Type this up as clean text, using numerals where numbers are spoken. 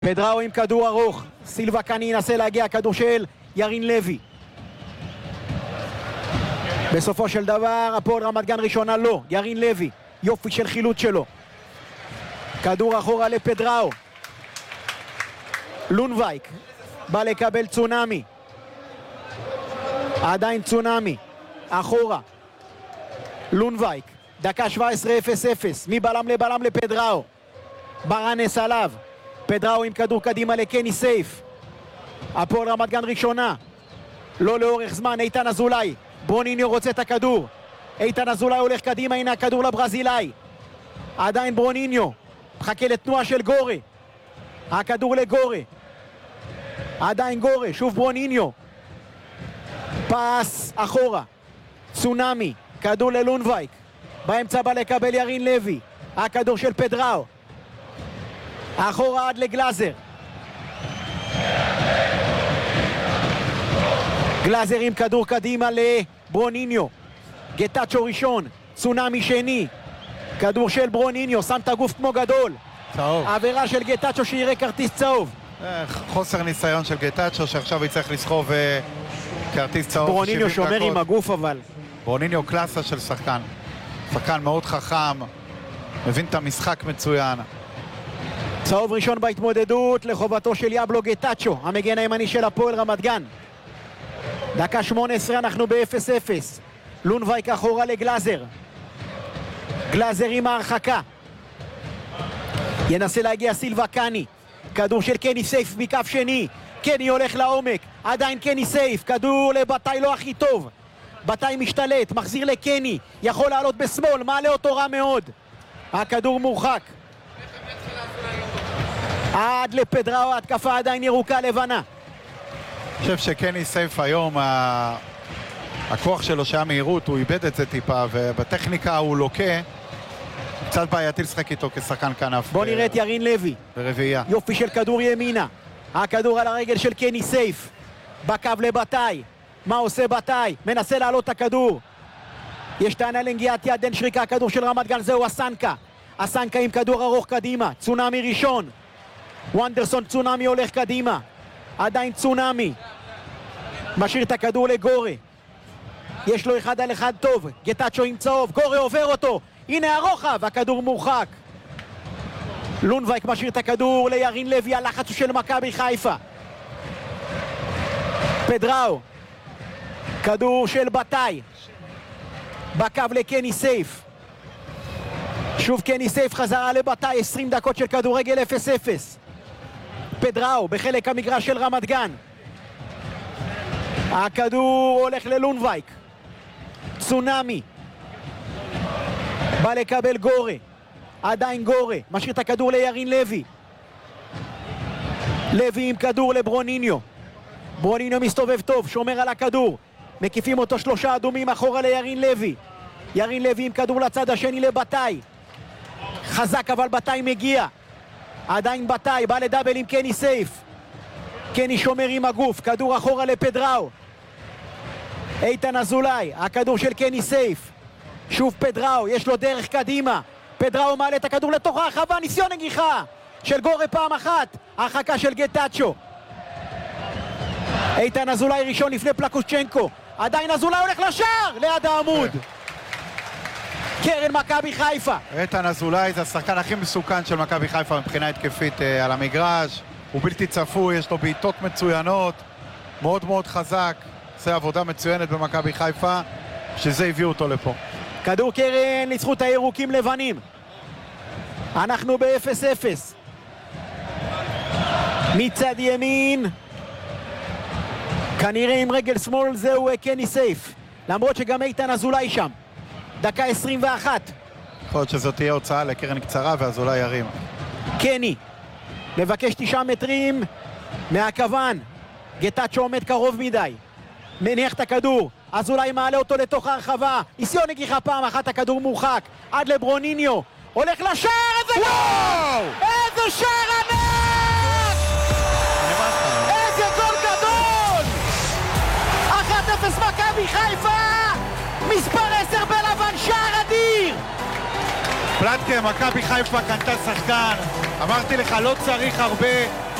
פדראו עם כדור ארוך, סילבה קאני ינסה להגיע, כדור של ירין לוי. בסופו של דבר הפועל רמת גן ראשונה לא, ירין לוי, יופי של חילוץ שלו. כדור אחורה לפדראו. לונבייק בא לקבל צונאמי, עדיין צונאמי, אחורה. לונבייק, דקה 17-0-0, מבלם לבלם לפדראו. ברנס עליו, פדראו עם כדור קדימה לקני סייף. הפועל רמת גן ראשונה, לא לאורך זמן, איתן אזולאי. ברוניניו רוצה את הכדור, איתן אזולאי הולך קדימה, הנה הכדור לברזילאי. עדיין ברוניניו, מחכה לתנועה של גורי. הכדור לגורי, עדיין גורי, שוב ברוניניו. פס אחורה, צונאמי, כדור ללונבייק. באמצע בא לקבל ירין לוי, הכדור של פדראו. אחורה עד לגלאזר. גלאזר עם כדור קדימה לברוניניו. גטאצ'ו ראשון, צונאמי שני. כדור של ברוניניו, שם את הגוף כמו גדול. צהוב. עבירה של גטאצ'ו שיראה כרטיס צהוב. חוסר ניסיון של גטאצ'ו שעכשיו יצטרך לסחוב כרטיס צהוב. ברוניניו שומר עם הגוף אבל. ברוניניו קלאסה של שחקן. שחקן מאוד חכם, מבין את המשחק מצוין. צהוב ראשון בהתמודדות לחובתו של יבלו גטאצ'ו, המגן הימני של הפועל רמת גן. דקה 18, אנחנו ב-0-0. לונבייק אחורה לגלאזר. גלאזר עם ההרחקה. ינסה להגיע סילבה קאני. כדור של קני סייף מכף שני. קני הולך לעומק. עדיין קני סייף. כדור לבטאי לא הכי טוב. בטאי משתלט, מחזיר לקני. יכול לעלות בשמאל, מעלה אותו רע מאוד. הכדור מורחק. עד לפדראו, התקפה עדיין ירוקה לבנה. אני חושב שקני סייף היום, הכוח שלו שהיה מהירות, הוא איבד את זה טיפה, ובטכניקה הוא לוקה. קצת בעייתי לשחק איתו כשחקן כנף. בוא נראה את ירין לוי. ברביעייה. יופי של כדור ימינה. הכדור על הרגל של קני סייף. בקו לבטאי. מה עושה בטאי? מנסה לעלות את הכדור. יש טענה לנגיעת יד, אין שריקה, הכדור של רמת גן, זהו אסנקה. אסנקה עם כדור ארוך קדימה. צונאמי ראשון. וונדרסון צונאמי הולך קדימה. עדיין צונאמי. משאיר את הכדור לגורי. יש לו אחד על אחד טוב. גטאצ'ו עם צהוב. גורי עובר אותו. הנה הרוחב. הכדור מורחק. לונבייק משאיר את הכדור לירין לוי. הלחץ של מכבי חיפה. פדראו. כדור של בטאי. בקו לקני סייף. שוב קני סייף חזרה לבטאי. 20 דקות של כדורגל 0-0. פדראו בחלק המגרש של רמת גן. הכדור הולך ללונבייק. צונאמי בא לקבל גורי. עדיין גורי משאיר את הכדור לירין לוי. לוי עם כדור לברוניניו. ברוניניו מסתובב טוב, שומר על הכדור. מקיפים אותו 3 אדומים אחורה לירין לוי. ירין לוי עם כדור לצד השני לבטאי. חזק אבל בטאי מגיע. עדיין בטאי, בא לדאבל עם קני סייף. קני שומר עם הגוף, כדור אחורה לפדראו. איתן אזולאי, הכדור של קני סייף. שוב פדראו, יש לו דרך קדימה. פדראו מעלה את הכדור לתוך הרחבה, ניסיון נגיחה של גורי פעם אחת. הרחקה של גטאצ'ו. איתן אזולאי ראשון לפני פלקושצ'נקו. עדיין אזולאי הולך לשער ליד העמוד. קרן מכבי חיפה. איתן אזולאי זה השחקן הכי מסוכן של מכבי חיפה מבחינה התקפית על המגרש. הוא בלתי צפוי, יש לו בעיטות מצוינות, מאוד מאוד חזק, עושה עבודה מצוינת במכבי חיפה, שזה הביאו אותו לפה. כדור קרן לזכות הירוקים לבנים. אנחנו ב-0-0. מצד ימין כנראה עם רגל שמאל זהו קני סייף, למרות שגם איתן אזולאי שם. דקה 21. יכול להיות שזאת תהיה הוצאה לקרן קצרה ואזולאי ירים. קני מבקש 9 מטרים מהכוון. גטאצ'ו עומד קרוב מדי, מניח את הכדור. אזולאי מעלה אותו לתוך הרחבה. ניסיון נגיחה פעם אחת, הכדור מורחק עד לברוניניו. הולך לשער. איזה גול! איזה שער ענק! איזה גול גדול! 1-0 מכבי חיפה. מספר 10 בלבן, שער אדיר. פלטקה, מכבי חיפה קנתה שחקן אמרתי לך, לא צריך הרבה,